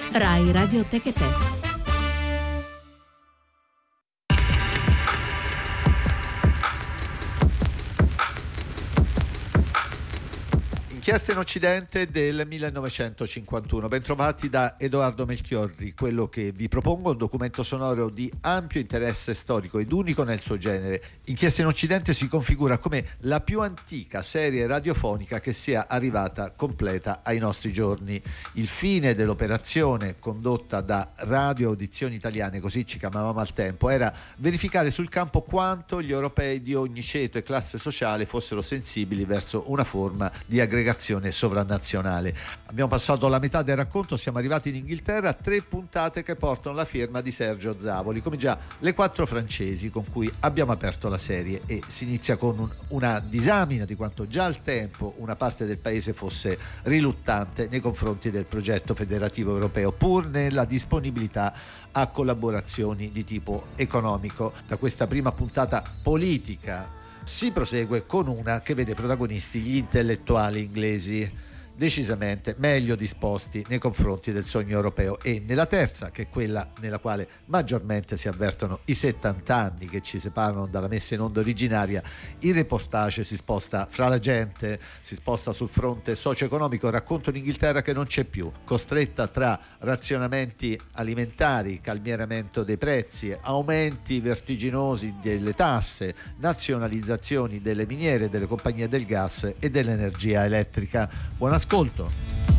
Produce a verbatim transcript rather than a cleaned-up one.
Rai Radio Tecate. Inchieste in Occidente del millenovecentocinquantuno. Bentrovati da Edoardo Melchiorri. Quello che vi propongo è un documento sonoro di ampio interesse storico ed unico nel suo genere. Inchieste in Occidente si configura come la più antica serie radiofonica che sia arrivata completa ai nostri giorni. Il fine dell'operazione, condotta da Radio Audizioni Italiane, così ci chiamavamo al tempo, era verificare sul campo quanto gli europei di ogni ceto e classe sociale fossero sensibili verso una forma di aggregazione sovranazionale. Abbiamo passato la metà del racconto, siamo arrivati in Inghilterra, tre puntate che portano la firma di Sergio Zavoli, come già le quattro francesi con cui abbiamo aperto la serie, e si inizia con un, una disamina di quanto già al tempo una parte del paese fosse riluttante nei confronti del progetto federativo europeo, pur nella disponibilità a collaborazioni di tipo economico. Da questa prima puntata politica si prosegue con una che vede protagonisti gli intellettuali inglesi, decisamente meglio disposti nei confronti del sogno europeo, e nella terza, che è quella nella quale maggiormente si avvertono i settanta anni che ci separano dalla messa in onda originaria, il reportage si sposta fra la gente, si sposta sul fronte socio-economico. Racconta un'Inghilterra che non c'è più, costretta tra razionamenti alimentari, calmieramento dei prezzi, aumenti vertiginosi delle tasse, nazionalizzazioni delle miniere, delle compagnie del gas e dell'energia elettrica. Buon ascolto.